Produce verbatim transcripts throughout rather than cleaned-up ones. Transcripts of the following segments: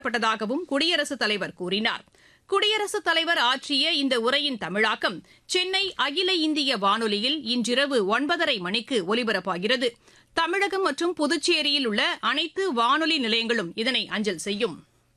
பட்டதாகவும் குடியரசுத் தலைவர் கூறினார். குடியரசுத் தலைவர் ஆற்றிய இந்த உரையின் தமிழாக்கம் சென்னை அகில இந்திய வானொலியில் இன்றிரவு ஒன்பதரை மணிக்கு ஒலிபரப்பாகிறது. தமிழகம் மற்றும் புதுச்சேரியில் உள்ள அனைத்து வானொலி நிலையங்களும் இதனை அஞ்சல் செய்யும்.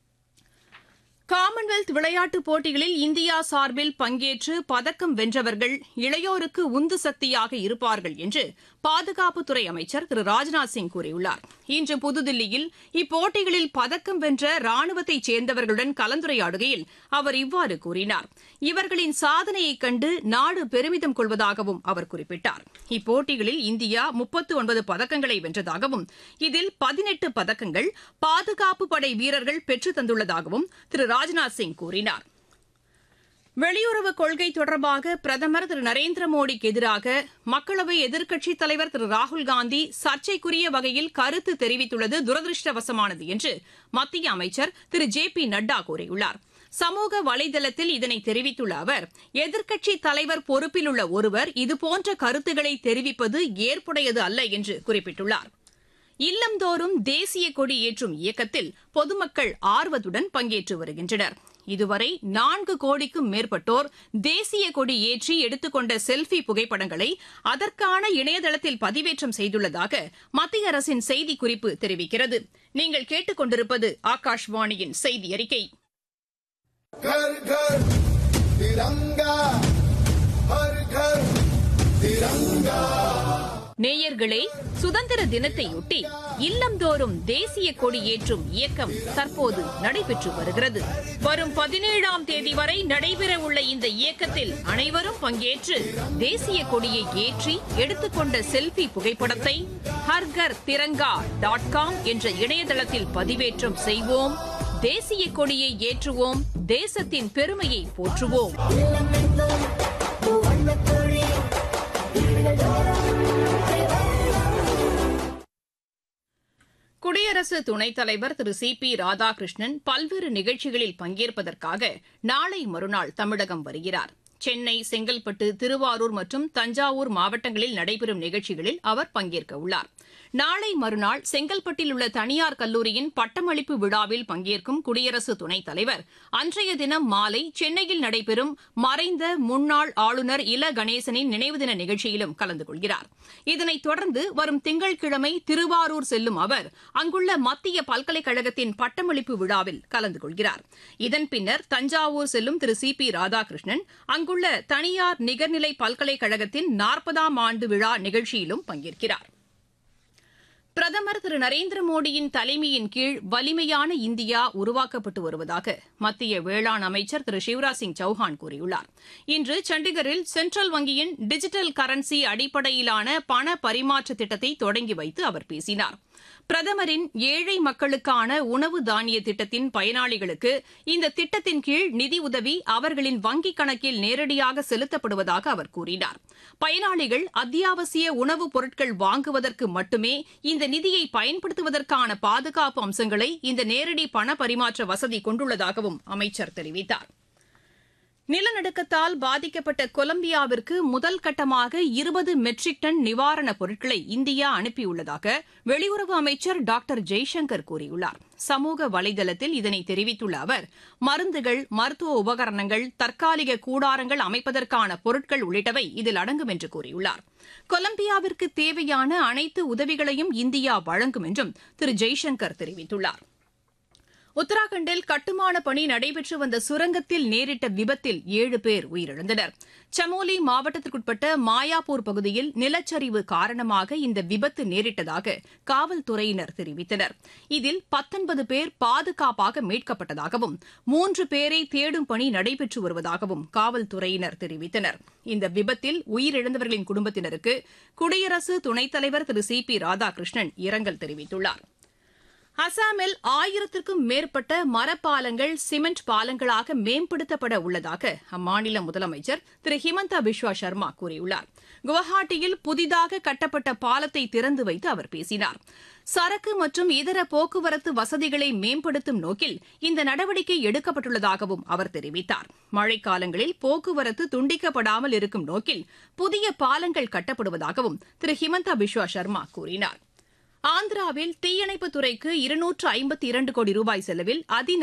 காமன்வெல்த் விளையாட்டுப் போட்டிகளில் இந்தியா சார்பில் பங்கேற்று பதக்கம் வென்றவர்கள் இளையோருக்கு உந்து சக்தியாக இருப்பார்கள் என்று பாதுகாப்புத்துறை அமைச்சர் திரு ராஜ்நாத் சிங் கூறியுள்ளார். இன்று புதுதில்லியில் இப்போட்டிகளில் பதக்கம் வென்ற ராணுவத்தைச் சேர்ந்தவர்களுடன் கலந்துரையாடுகையில் அவர் இவ்வாறு கூறினார். இவர்களின் சாதனையைக் கண்டு நாடு பெருமிதம் கொள்வதாகவும் அவர் குறிப்பிட்டார். இப்போட்டிகளில் இந்தியா முப்பத்து ஒன்பது பதக்கங்களை வென்றதாகவும் இதில் பதினெட்டு பதக்கங்கள் பாதுகாப்பு படை வீரர்கள் பெற்றுத் தந்துள்ளதாகவும் திரு ராஜ்நாத் சிங் கூறினார். வெளியுறவு கொள்கை தொடர்பாக பிரதமர் திரு நரேந்திர மோடிக்கு எதிராக மக்களவை எதிர்க்கட்சித் தலைவர் திரு ராகுல்காந்தி சர்ச்சைக்குரிய வகையில் கருத்து தெரிவித்துள்ளது துரதிருஷ்டவசமானது என்று மத்திய அமைச்சர் திரு ஜே பி நட்டா கூறியுள்ளார். சமூக வலைதளத்தில் இதனை தெரிவித்துள்ள அவர், எதிர்க்கட்சித் தலைவர் பொறுப்பில் உள்ள ஒருவர் இதுபோன்ற கருத்துக்களை தெரிவிப்பது ஏற்புடையது அல்ல என்று குறிப்பிட்டுள்ளார். இல்லந்தோறும் தேசிய கொடி ஏற்றும் இயக்கத்தில் பொதுமக்கள் ஆர்வத்துடன் பங்கேற்று வருகின்றனர். இதுவரை நான்கு கோடிக்கும் மேற்பட்டோர் தேசிய கொடி ஏற்றி எடுத்துக்கொண்ட செல்ஃபி புகைப்படங்களை அதற்கான இணையதளத்தில் பதிவேற்றம் செய்துள்ளதாக மத்திய அரசின் செய்திக்குறிப்பு தெரிவிக்கிறது. நீங்கள் கேட்டுக் கொண்டிருப்பது ஆகாஷ்வாணியின் செய்தி அறிக்கை. घर घर तिरंगा हर घर तिरंगा. நேயர்களே, சுதந்திர தினத்தையொட்டி இல்லந்தோறும் தேசிய கொடி ஏற்றும் இயக்கம் தற்போது நடைபெற்று வருகிறது. வரும் பதினேழாம் தேதி வரை நடைபெறவுள்ள இந்த இயக்கத்தில் அனைவரும் பங்கேற்று தேசிய கொடியை ஏற்றி எடுத்துக்கொண்ட செல்ஃபி புகைப்படத்தை ஹர்கர் திரங்கா டாட் காம் என்ற இணையதளத்தில் பதிவேற்றம் செய்வோம். தேசிய கொடியை ஏற்றுவோம். தேசத்தின் பெருமையை போற்றுவோம். குடியரசு துணைத் தலைவர் திரு சி பி ராதாகிருஷ்ணன் பல்வேறு நிகழ்ச்சிகளில் பங்கேற்பதற்காக நாளை மறுநாள் தமிழகம் வருகிறார். சென்னை, செங்கல்பட்டு, திருவாரூர் மற்றும் தஞ்சாவூர் மாவட்டங்களில் நடைபெறும் நிகழ்ச்சிகளில் அவர் பங்கேற்க உள்ளார். நாளை மறுநாள் செங்கல்பட்டில் உள்ள தனியார் கல்லூரியின் பட்டமளிப்பு விழாவில் பங்கேற்கும் குடியரசு துணைத் தலைவர் அன்றைய தினம் மாலை சென்னையில் நடைபெறும் மறைந்த முன்னாள் ஆளுநர் இல கணேசனின் நினைவு தின நிகழ்ச்சியிலும் கலந்து கொள்கிறார். இதனைத் தொடர்ந்து வரும் திங்கட்கிழமை திருவாரூர் செல்லும் அவர் அங்குள்ள மத்திய பல்கலைக்கழகத்தின் பட்டமளிப்பு விழாவில் கலந்து கொள்கிறார். இதன் பின்னர் தஞ்சாவூர் செல்லும் திரு சி பி ராதாகிருஷ்ணன் அங்குள்ள தனியார் நிகர்நிலை பல்கலைக்கழகத்தின் நாற்பதாம் ஆண்டு விழா நிகழ்ச்சியிலும் பங்கேற்கிறார். பிரதமர் திரு நரேந்திர மோடியின் தலைமையின் கீழ் வலிமையான இந்தியா உருவாக்கப்பட்டு வருவதாக மத்திய வேளாண் அமைச்சர் திரு சிவராஜ் சிங் சௌஹான் கூறியுள்ளார். இன்று சண்டிகரில் சென்ட்ரல் வங்கியின் டிஜிட்டல் கரன்சி அடிப்படையிலான பண பரிமாற்ற திட்டத்தை தொடங்கி வைத்து அவர் பேசினார். பிரதமரின் ஏழை மக்களுக்கான உணவு தானிய திட்டத்தின் பயனாளிகளுக்கு இந்த திட்டத்தின் கீழ் நிதியுதவி அவர்களின் வங்கிக் கணக்கில் நேரடியாக செலுத்தப்படுவதாக அவர் கூறினார். பயனாளிகள் அத்தியாவசிய உணவுப் பொருட்கள் வாங்குவதற்கு மட்டுமே இந்த நிதியை பயன்படுத்துவதற்கான பாதுகாப்பு அம்சங்களை இந்த நேரடி பண பரிமாற்ற வசதி கொண்டுள்ளதாகவும் அமைச்சர் தெரிவித்தார். நிலநடுக்கத்தால் பாதிக்கப்பட்ட கொலம்பியாவிற்கு முதல் கட்டமாக இருபது மெட்ரிக் டன் நிவாரணப் பொருட்களை இந்தியா அனுப்பியுள்ளதாக வெளியுறவு அமைச்சர் டாக்டர் ஜெய்சங்கர் கூறியுள்ளார். சமூக வலைதளத்தில் இதனை தெரிவித்துள்ள அவர், மருந்துகள், மருத்துவ உபகரணங்கள், தற்காலிக கூடாரங்கள் அமைப்பதற்கான பொருட்கள் உள்ளிட்டவை இதில் அடங்கும் என்று கூறியுள்ளார். கொலம்பியாவிற்கு தேவையான அனைத்து உதவிகளையும் இந்தியா வழங்கும் என்றும் திரு ஜெய்சங்கர் தெரிவித்துள்ளார். உத்தராகண்டில் கட்டுமான பணி நடைபெற்று வந்த சுரங்கத்தில் நேரிட்ட விபத்தில் ஏழு பேர் உயிரிழந்தனர். சமோலி மாவட்டத்திற்குட்பட்ட மாயாப்பூர் பகுதியில் நிலச்சரிவு காரணமாக இந்த விபத்து நேரிட்டதாக காவல்துறையினர் தெரிவித்தனர். இதில் பத்தொன்பது பேர் பாதுகாப்பாக மீட்கப்பட்டதாகவும் மூன்று பேரை தேடும் பணி நடைபெற்று வருவதாகவும் காவல்துறையினர் தெரிவித்தனர். இந்த விபத்தில் உயிரிழந்தவர்களின் குடும்பத்தினருக்கு குடியரசு துணைத் தலைவர் திரு சி பி ராதாகிருஷ்ணன் இரங்கல் தெரிவித்துள்ளார். அசாமில் ஆயிரத்திற்கும் மேற்பட்ட மரப்பாலங்கள் சிமெண்ட் பாலங்களாக மேம்படுத்தப்பட உள்ளதாக அம்மாநில முதலமைச்சர் திரு ஹிமந்தா பிஸ்வா சர்மா கூறியுள்ளார். குவஹாட்டியில் புதிதாக கட்டப்பட்ட பாலத்தை திறந்து வைத்து அவர் பேசினார். சரக்கு மற்றும் இதர போக்குவரத்து வசதிகளை மேம்படுத்தும் நோக்கில் இந்த நடவடிக்கை எடுக்கப்பட்டுள்ளதாகவும் அவர் தெரிவித்தார். மழைக்காலங்களில் போக்குவரத்து துண்டிக்கப்படாமல் இருக்கும் நோக்கில் புதிய பாலங்கள் கட்டப்படுவதாகவும் திரு ஹிமந்தா பிஸ்வா சர்மா கூறினார். ஆந்திராவில் தீயணைப்புத் துறைக்கு இருநூற்று ஐம்பத்தி இரண்டு கோடி ரூபாய் செலவில் அதி